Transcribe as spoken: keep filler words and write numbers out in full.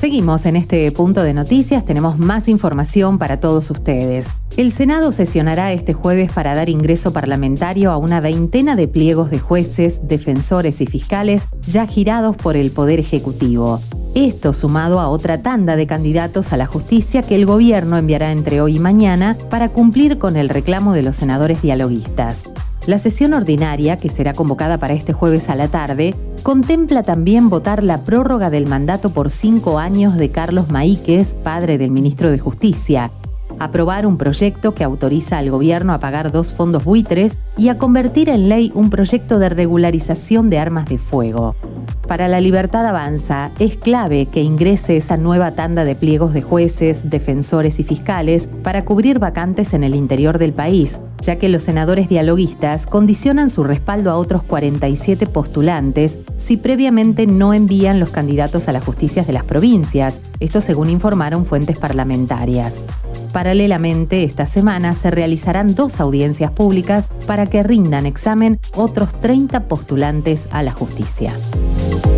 Seguimos en este punto de noticias, tenemos más información para todos ustedes. El Senado sesionará este jueves para dar ingreso parlamentario a una veintena de pliegos de jueces, defensores y fiscales ya girados por el Poder Ejecutivo. Esto sumado a otra tanda de candidatos a la justicia que el gobierno enviará entre hoy y mañana para cumplir con el reclamo de los senadores dialoguistas. La sesión ordinaria, que será convocada para este jueves a la tarde, contempla también votar la prórroga del mandato por cinco años de Carlos Maíquez, padre del ministro de Justicia, aprobar un proyecto que autoriza al gobierno a pagar dos fondos buitres y a convertir en ley un proyecto de regularización de armas de fuego. Para La Libertad Avanza, es clave que ingrese esa nueva tanda de pliegos de jueces, defensores y fiscales para cubrir vacantes en el interior del país, ya que los senadores dialoguistas condicionan su respaldo a otros cuarenta y siete postulantes si previamente no envían los candidatos a las justicias de las provincias, esto según informaron fuentes parlamentarias. Paralelamente, esta semana se realizarán dos audiencias públicas para que rindan examen otros treinta postulantes a la justicia.